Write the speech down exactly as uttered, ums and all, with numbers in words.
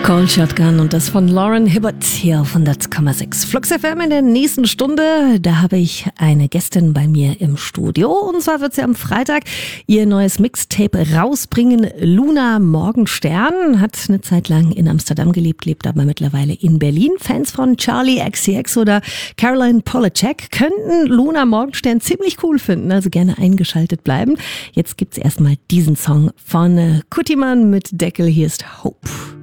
Gold Shotgun und das von Lauren Hibbert hier auf hundert Komma sechs. Flux F M in der nächsten Stunde, da habe ich eine Gästin bei mir im Studio. Und zwar wird sie am Freitag ihr neues Mixtape rausbringen. Luna Morgenstern hat eine Zeit lang in Amsterdam gelebt, lebt aber mittlerweile in Berlin. Fans von Charlie X C X oder Caroline Polachek könnten Luna Morgenstern ziemlich cool finden, also gerne eingeschaltet bleiben. Jetzt gibt's erstmal diesen Song von Kutiman mit Deckel. Hier ist Hope.